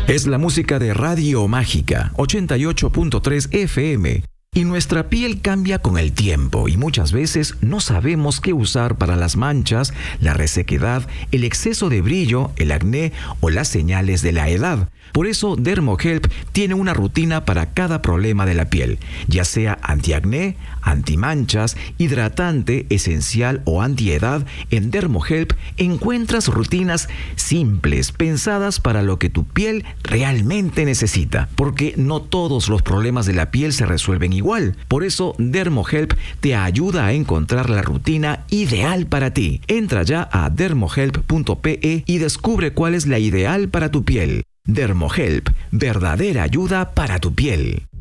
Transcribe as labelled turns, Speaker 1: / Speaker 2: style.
Speaker 1: Es la música de Radio Mágica 88.3 FM. Y nuestra piel cambia con el tiempo y muchas veces no sabemos qué usar para las manchas, la resequedad, el exceso de brillo, el acné o las señales de la edad. Por eso Dermohelp tiene una rutina para cada problema de la piel, ya sea antiacné, antimanchas, hidratante, esencial o antiedad. En Dermohelp encuentras rutinas simples, pensadas para lo que tu piel realmente necesita, porque no todos los problemas de la piel se resuelven igual. Por eso Dermohelp te ayuda a encontrar la rutina ideal para ti. Entra ya a dermohelp.pe y descubre cuál es la ideal para tu piel. Dermohelp, verdadera ayuda para tu piel.